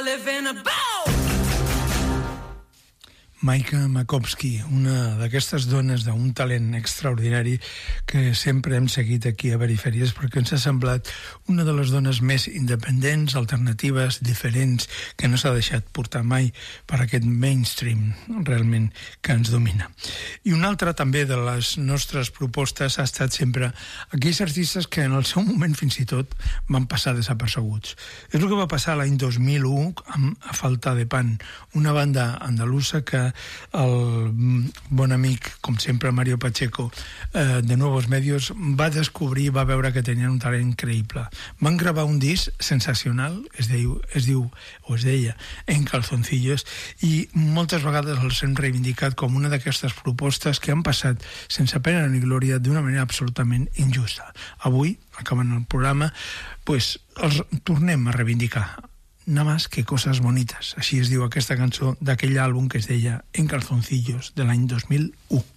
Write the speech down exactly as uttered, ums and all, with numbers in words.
live in a boat. Maika Makowski, una d'aquestes dones d'un talent extraordinari que sempre hem seguit aquí a Perifèries perquè ens ha semblat una de les dones més independents, alternatives, diferents, que no s'ha deixat portar mai per aquest mainstream realment que ens domina. I una altra també de les nostres propostes ha estat sempre aquells artistes que en el seu moment fins i tot van passar desapercebuts. És el que va passar l'any dos mil u amb A Falta de Pan, una banda andalusa que el bon amic, com sempre, Mario Pacheco, eh, de Nuevos Medios, va descobrir, va veure que tenien un talent increïble. Van gravar un disc sensacional, es diu, es diu o es deia En Calzoncillos, i moltes vegades els hem reivindicat com una d'aquestes propostes que han passat sense pena ni glòria d'una manera absolutament injusta. Avui, acabant el programa, pues, els tornem a reivindicar. Nada más que cosas bonitas. Així es diu aquesta cançó d'aquell àlbum que es deia En Calzoncillos, de l'any dos mil u.